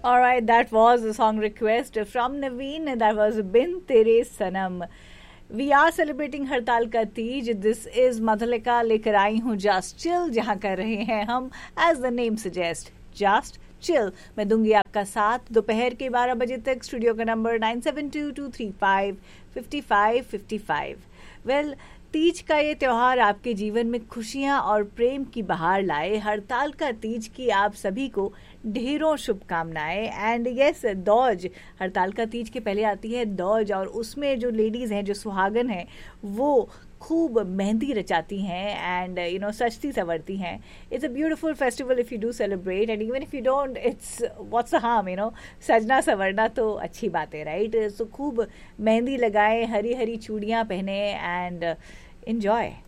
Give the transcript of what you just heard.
All right, that was a song request from Naveen. That was Bin Tere Sanam. We are celebrating हड़ताल का Teej. This is Madhulika लेकर आई हूँ Just Chill, जहाँ कर रहे हैं हम as the name suggests, Just Chill. मैं दूंगी आपका साथ दोपहर के 12 बजे तक. स्टूडियो का नंबर 9722355555. वेल, तीज का ये त्योहार आपके जीवन में खुशियां और प्रेम की बहार लाए. हड़ताल का तीज की आप सभी को ढेरों शुभकामनाएं. And yes, दौज. हड़ताल का तीज के पहले आती है दौज, और उसमें जो लेडीज हैं, जो सुहागन हैं, वो खूब मेहंदी रचाती हैं एंड सजती संवरती हैं. It's a beautiful festival if you do celebrate, and even if you don't, it's what's the harm. सजना संवरना तो अच्छी बात है, राइट? सो खूब मेहंदी लगाएं, हरी हरी चूड़ियां पहने एंड enjoy.